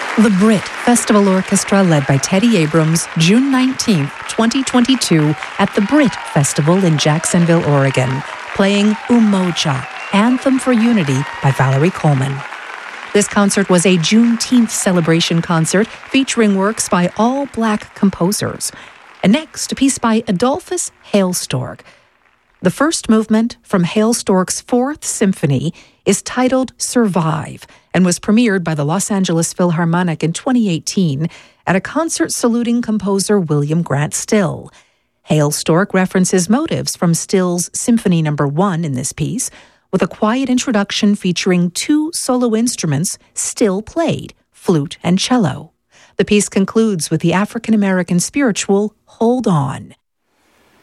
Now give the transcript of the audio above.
The Brit Festival Orchestra, led by Teddy Abrams, June 19th, 2022, at the Brit Festival in Jacksonville, Oregon, playing Umoja, Anthem for Unity by Valerie Coleman. This concert was a Juneteenth celebration concert featuring works by all Black composers. And next, a piece by Adolphus Hailstork. The first movement from Hailstork's Fourth Symphony is titled Survive and was premiered by the Los Angeles Philharmonic in 2018 at a concert saluting composer William Grant Still. Hailstork references motives from Still's Symphony No. 1 in this piece, with a quiet introduction featuring two solo instruments Still played, flute and cello. The piece concludes with the African-American spiritual Hold On.